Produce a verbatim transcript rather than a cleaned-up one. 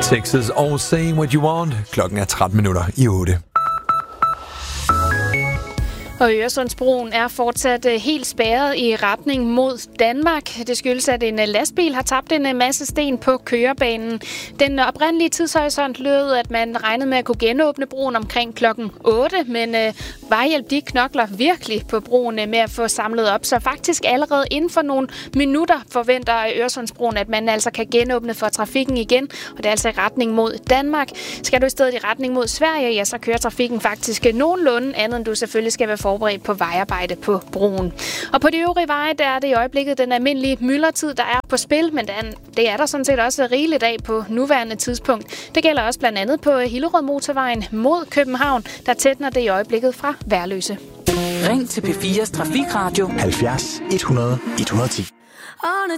Texas og Say What You Want. Klokken er tretten minutter i otte. Og Øresundsbroen er fortsat helt spærret i retning mod Danmark. Det skyldes, at en lastbil har tabt en masse sten på kørebanen. Den oprindelige tidshorisont lød, at man regnede med at kunne genåbne broen omkring klokken otte, men øh, Vejhjælp de knokler virkelig på broen med at få samlet op. Så faktisk allerede inden for nogle minutter forventer Øresundsbroen, at man altså kan genåbne for trafikken igen. Og det er altså i retning mod Danmark. Skal du i stedet i retning mod Sverige, ja, så kører trafikken faktisk nogenlunde, andet end du selvfølgelig skal være forberedt på vejarbejde på broen. Og på de øvrige veje, der er det i øjeblikket den almindelige myldretid, der er på spil, men det er der sådan set også rigeligt af på nuværende tidspunkt. Det gælder også blandt andet på Hillerød Motorvejen mod København, der tætner det i øjeblikket fra Værløse. Ring til P fires Trafikradio halvfjerds et hundrede et hundrede og ti. On a